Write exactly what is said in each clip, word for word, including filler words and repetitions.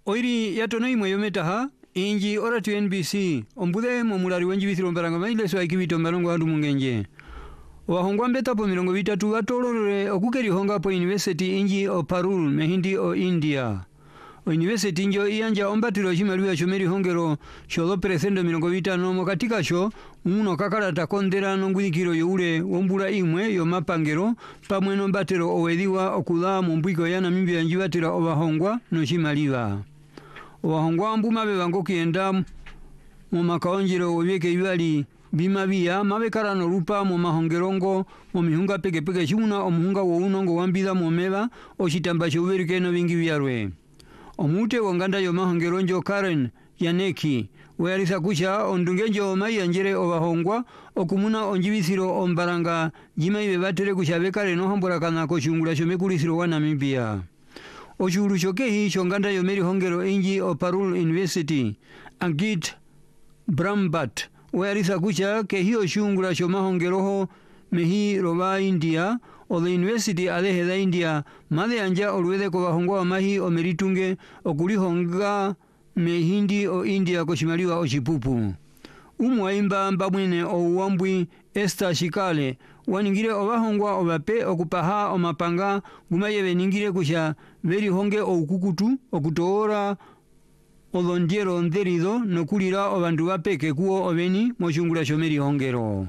Oiri yatono imwe yometaha inji ora tu N B C ombude momulari wenji bithiro mbaranga maile so ikibito mbalongo andu mungenje wahongwa mbeta po milongo bitatu watolore okukeri honga po university inji o Parul mehindi o India o university njo iyanja ombatiro chimaluya chomeri hongero sholo presendo milongo bitano mo katika sho uno kakarata kondera nongwikiro youle wombula imwe yo mapangero pamwe no mbatero owediwa okula mu mbwiko yana mimbi yanjibatira obahongwa no chimaliwa wahongwa mbuma bebango kienda mu makaonjero obeke ibali bimabia mabekara no rupa mu mahongerongo mu mihunga peke peke chuna omuhunga wo unongo wambida mu meba ochitamba choberike no bingi byarwe omute wonganda yo mahongeronjo Karen Yaneki wearisa kucha ondungenjo mai anjere obahongwa okumuna onjibisiro ombaranga jimaibe batere kuchabekare no hambura kana ko chungula chomekulisiro wana Namibia Oshuru chokehi chonganda yomeri hongero inji o Parul University Angit Brambat wearisa kucha ke hiyo shungura choma hongeroho mehi roba India o the University alehe da India made anja olwede ko bahongwa mahi o meritunge okuli honga mehindi o India ko shimaliwa o chipupu umwaimba mbamwene o wambwi Esther Shikale waningire obahongwa obape okupaha omapanga gumayebe ningire kusha veri honge o ukukutu okutora olondiero nderido nokulira obandu bapeke kuo obeni mochungula chomeri hongero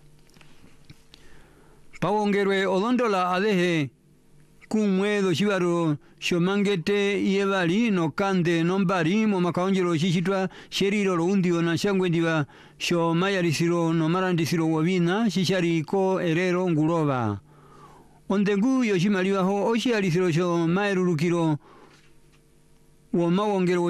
pawongerwe olondola alehe kumwedo chibaro shomangete yebali no kande nombari mo makaonjero chichitwa sheriro rundio na shangwe ndiba sho mayarisiro no marandisiro wabina shishari ko erero nguroba ondengu yoshimaliwa ho oshiarisiro sho maerurukiro wo mawongero